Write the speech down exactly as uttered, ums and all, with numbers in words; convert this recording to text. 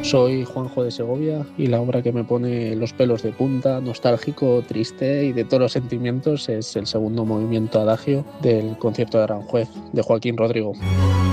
Soy Juanjo de Segovia y la obra que me pone los pelos de punta, nostálgico, triste y de todos los sentimientos es el segundo movimiento adagio del concierto de Aranjuez, de Joaquín Rodrigo.